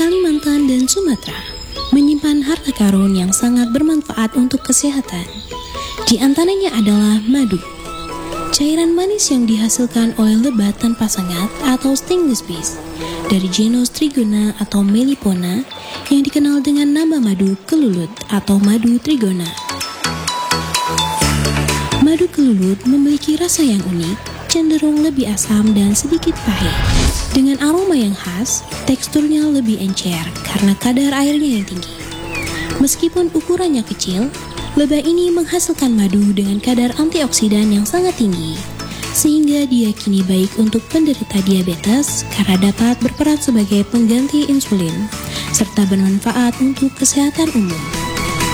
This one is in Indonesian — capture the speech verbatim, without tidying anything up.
Kalimantan dan Sumatera menyimpan harta karun yang sangat bermanfaat untuk kesehatan. Di antaranya adalah madu, cairan manis yang dihasilkan oleh lebah tanpa sengat atau stingless bees dari genus Trigona atau Melipona yang dikenal dengan nama madu kelulut atau madu trigona. Madu kelulut memiliki rasa yang unik, cenderung lebih asam dan sedikit pahit. Dengan aroma yang khas, teksturnya lebih encer karena kadar airnya yang tinggi. Meskipun ukurannya kecil, lebah ini menghasilkan madu dengan kadar antioksidan yang sangat tinggi, sehingga diyakini baik untuk penderita diabetes karena dapat berperan sebagai pengganti insulin, serta bermanfaat untuk kesehatan umum.